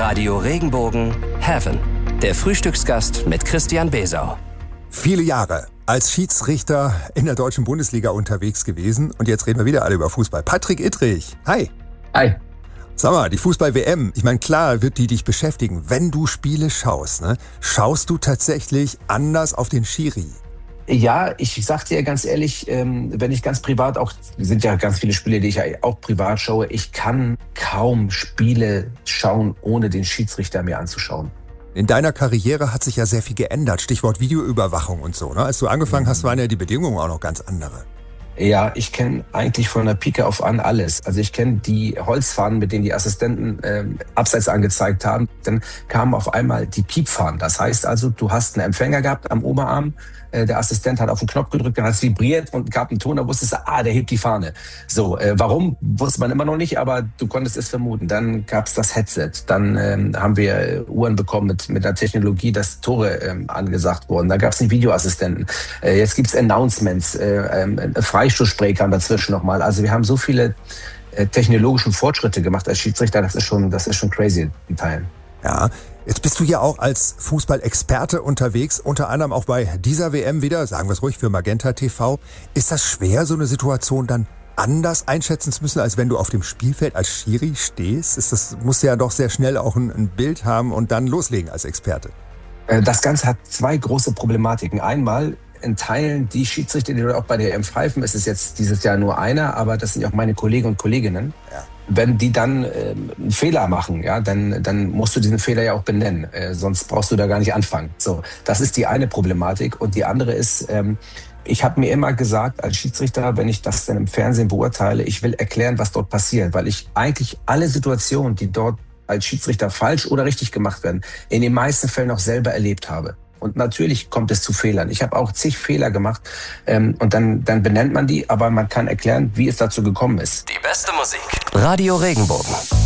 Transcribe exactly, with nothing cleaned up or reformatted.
Radio Regenbogen Heaven. Der Frühstücksgast mit Christian Besau. Viele Jahre als Schiedsrichter in der deutschen Bundesliga unterwegs gewesen. Und jetzt reden wir wieder alle über Fußball. Patrick Ittrich, hi. Hi. Sag mal, die Fußball-W M, ich meine, klar wird die dich beschäftigen. Wenn du Spiele schaust, ne, schaust du tatsächlich anders auf den Schiri? Ja, ich sag dir ganz ehrlich, ähm, wenn ich ganz privat auch, sind ja ganz viele Spiele, die ich auch privat schaue, ich kann kaum Spiele schauen, ohne den Schiedsrichter mir anzuschauen. In deiner Karriere hat sich ja sehr viel geändert, Stichwort Videoüberwachung und so, ne? Als du angefangen hast, waren ja die Bedingungen auch noch ganz andere. Ja, ich kenne eigentlich von der Pike auf an alles. Also ich kenne die Holzfahnen, mit denen die Assistenten ähm, abseits angezeigt haben. Dann kamen auf einmal die Piepfahnen. Das heißt also, du hast einen Empfänger gehabt am Oberarm. Äh, der Assistent hat auf den Knopf gedrückt, dann hat es vibriert und gab einen Ton. Da wusstest du, ah, der hebt die Fahne. So, äh, warum, wusste man immer noch nicht, aber du konntest es vermuten. Dann gab es das Headset. Dann ähm, haben wir äh, Uhren bekommen mit, mit der Technologie, dass Tore ähm, angesagt wurden. Da gab es einen Videoassistenten. Äh, jetzt gibt es Announcements, äh, äh, Freistoßspray kam dazwischen nochmal. Also wir haben so viele äh, technologischen Fortschritte gemacht als Schiedsrichter, das ist schon, das ist schon crazy in Teilen. Ja, jetzt bist du ja auch als Fußballexperte unterwegs, unter anderem auch bei dieser W M wieder, sagen wir es ruhig, für Magenta T V. Ist das schwer, so eine Situation dann anders einschätzen zu müssen, als wenn du auf dem Spielfeld als Schiri stehst? Ist das, musst du ja doch sehr schnell auch ein, ein Bild haben und dann loslegen als Experte. Das Ganze hat zwei große Problematiken. Einmal in Teilen die Schiedsrichter, die auch bei der E M pfeifen, es ist jetzt dieses Jahr nur einer, aber das sind ja auch meine Kollegen und Kolleginnen. Ja. Wenn die dann äh, einen Fehler machen, ja, dann, dann musst du diesen Fehler ja auch benennen, äh, sonst brauchst du da gar nicht anfangen. So, das ist die eine Problematik. Und die andere ist, ähm, ich habe mir immer gesagt als Schiedsrichter, wenn ich das dann im Fernsehen beurteile, ich will erklären, was dort passiert, weil ich eigentlich alle Situationen, die dort als Schiedsrichter falsch oder richtig gemacht werden, in den meisten Fällen auch selber erlebt habe. Und natürlich kommt es zu Fehlern. Ich habe auch zig Fehler gemacht ähm, und dann, dann benennt man die, aber man kann erklären, wie es dazu gekommen ist. Die beste Musik. Radio Regenbogen.